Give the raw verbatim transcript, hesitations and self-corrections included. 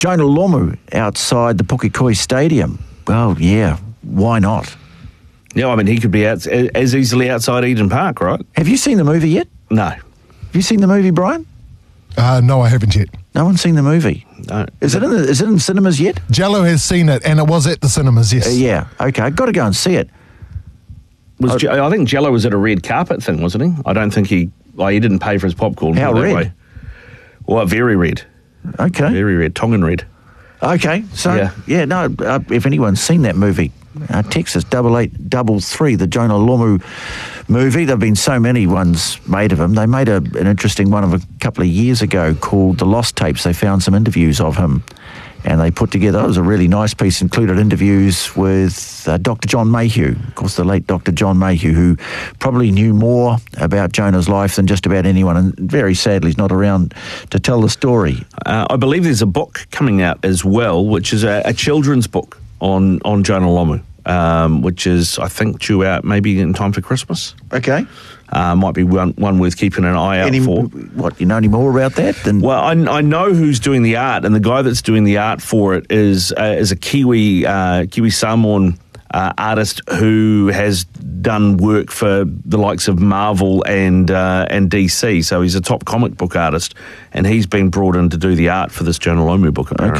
Jonah Lomu outside the Pukekohe Stadium. Well, yeah, why not? Yeah, I mean, he could be out, as easily outside Eden Park, right? Have you seen the movie yet? No. Have you seen the movie, Brian? Uh, no, I haven't yet. No one's seen the movie. No. Is it in the, is it in cinemas yet? Jello has seen it, and it was at the cinemas, yes. Uh, yeah, okay. Got to go and see it. Was I- Je- I think Jello was at a red carpet thing, wasn't he? I don't think he... Like, he didn't pay for his popcorn. How put it that red? way. Well, very red. Okay. Very red. Tongan red. Okay, so, yeah, Yeah. no, uh, if anyone's seen that movie, uh, Texas double eight double three, the Jonah Lomu movie. There have been so many ones made of him. They made a, an interesting one of a couple of years ago called The Lost Tapes. They found some interviews of him, and they put together, it was a really nice piece, included interviews with uh, Doctor John Mayhew, of course the late Doctor John Mayhew, who probably knew more about Jonah's life than just about anyone, and very sadly he's not around to tell the story. Uh, I believe there's a book coming out as well, which is a, a children's book on, on Jonah Lomu, um, which is, I think, due out maybe in time for Christmas. Okay. Uh, might be one, one worth keeping an eye out Any, for. what, you know any more about that? Than, Well, I, I know who's doing the art, and the guy that's doing the art for it is uh, is a Kiwi uh, Kiwi Samoan uh, artist who has done work for the likes of Marvel and uh, and D C. So he's a top comic book artist, and he's been brought in to do the art for this Jonah Lomu book, apparently.